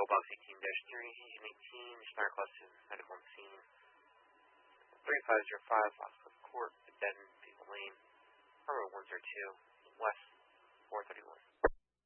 Box 18-3, Engine 18, Schneider Class to medical on scene. 3505, Oxford Court, Denton, People Lane, Permit 102, West 431.